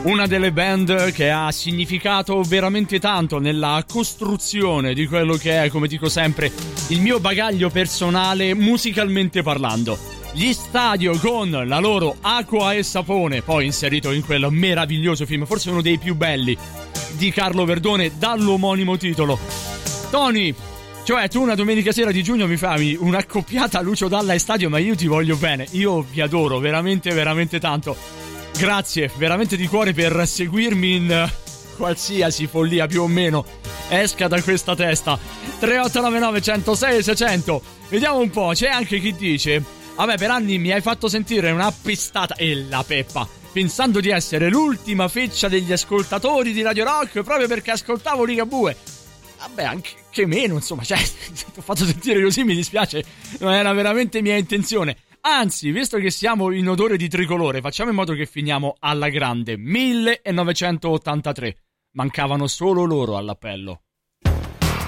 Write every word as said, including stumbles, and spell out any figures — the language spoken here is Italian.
Una delle band che ha significato veramente tanto nella costruzione di quello che è, come dico sempre, il mio bagaglio personale musicalmente parlando. Gli Stadio con la loro Acqua e Sapone, poi inserito in quel meraviglioso film, forse uno dei più belli di Carlo Verdone dall'omonimo titolo. Tony, cioè tu una domenica sera di giugno mi fai un'accoppiata Lucio Dalla e Stadio, ma io ti voglio bene, io vi adoro veramente veramente tanto. Grazie veramente di cuore per seguirmi in qualsiasi follia più o meno esca da questa testa. Tre otto nove nove uno zero sei sei zero zero. Vediamo un po', c'è anche chi dice: vabbè, per anni mi hai fatto sentire una pestata, e la Peppa, pensando di essere l'ultima feccia degli ascoltatori di Radio Rock proprio perché ascoltavo Ligabue. Vabbè, anche che meno, insomma, cioè, ti ho fatto sentire così, mi dispiace, non era veramente mia intenzione. Anzi, visto che siamo in odore di tricolore, facciamo in modo che finiamo alla grande. millenovecentottantatré. Mancavano solo loro all'appello.